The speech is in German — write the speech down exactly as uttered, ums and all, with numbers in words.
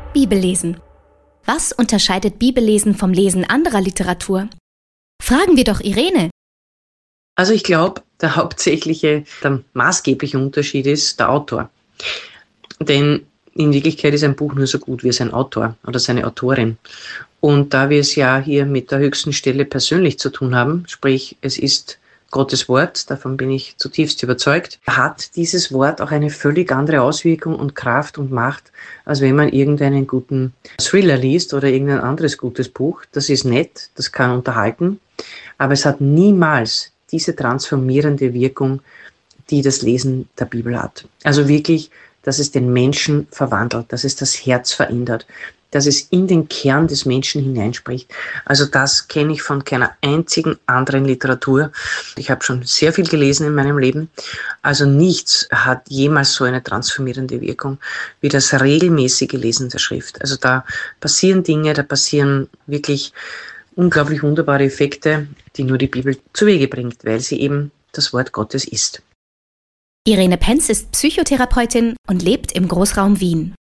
Bibellesen. Was unterscheidet Bibellesen vom Lesen anderer Literatur? Fragen wir doch Irene. Also ich glaube, der hauptsächliche, der maßgebliche Unterschied ist der Autor. Denn in Wirklichkeit ist ein Buch nur so gut wie sein Autor oder seine Autorin. Und da wir es ja hier mit der höchsten Stelle persönlich zu tun haben, sprich es ist Gottes Wort, davon bin ich zutiefst überzeugt, hat dieses Wort auch eine völlig andere Auswirkung und Kraft und Macht, als wenn man irgendeinen guten Thriller liest oder irgendein anderes gutes Buch. Das ist nett, das kann unterhalten, aber es hat niemals diese transformierende Wirkung, die das Lesen der Bibel hat. Also wirklich, dass es den Menschen verwandelt, dass es das Herz verändert, dass es in den Kern des Menschen hineinspricht. Also das kenne ich von keiner einzigen anderen Literatur. Ich habe schon sehr viel gelesen in meinem Leben. Also nichts hat jemals so eine transformierende Wirkung wie das regelmäßige Lesen der Schrift. Also da passieren Dinge, da passieren wirklich unglaublich wunderbare Effekte, die nur die Bibel zu Wege bringt, weil sie eben das Wort Gottes ist. Irene Penz ist Psychotherapeutin und lebt im Großraum Wien.